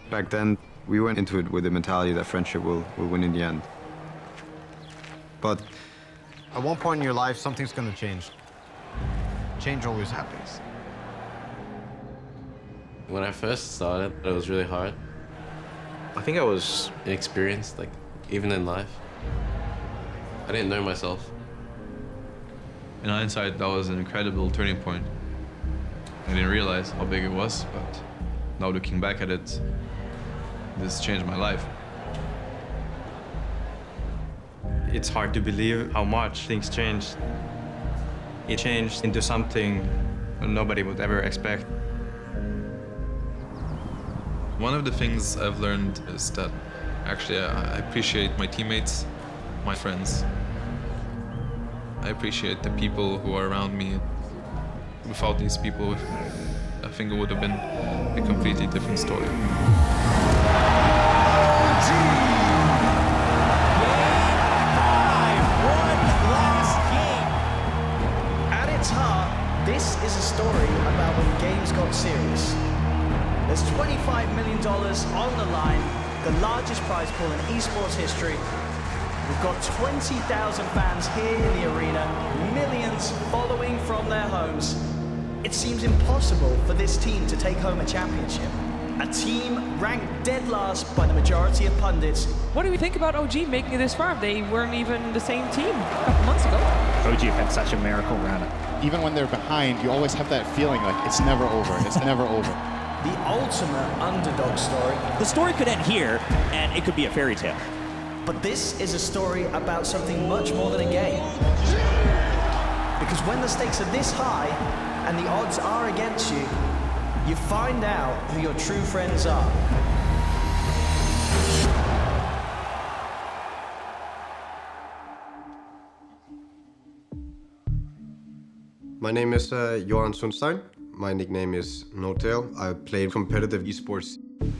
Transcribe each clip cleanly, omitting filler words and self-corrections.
Back then, we went into it with the mentality that friendship will win in the end. But at one point in your life, something's gonna change. Change always happens. When I first started, it was really hard. I think I was inexperienced, like, even in life. I didn't know myself. In hindsight, that was an incredible turning point. I didn't realize how big it was, but now looking back at it, this changed my life. It's hard to believe how much things changed. It changed into something nobody would ever expect. One of the things I've learned is that actually I appreciate my teammates, my friends. I appreciate the people who are around me. Without these people, I think it would have been a completely different story. At its heart, this is a story about when games got serious. There's $25 million on the line, the largest prize pool in esports history. We've got 20,000 fans here in the arena, millions following from their homes. It seems impossible for this team to take home a championship. A team ranked dead last by the majority of pundits. What do we think about OG making it this far? They weren't even the same team a couple months ago. OG have had such a miracle run. Even when they're behind, you always have that feeling like it's never over, it's never over. The ultimate underdog story. The story could end here, and it could be a fairy tale. But this is a story about something much more than a game. Because when the stakes are this high, and the odds are against you, you find out who your true friends are. My name is Johan Sundstein. My nickname is No-Tail. I played competitive esports.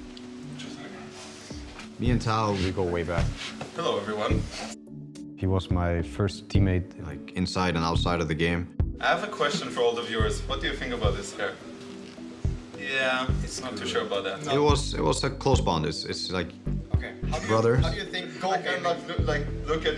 me and Tao, we go way back. Hello, everyone. He was my first teammate, like inside and outside of the game. I have a question for all the viewers. What do you think about this hair? Yeah, it's not too sure about that. No. It was a close bond. It's like okay. brothers. How do you think? I can look at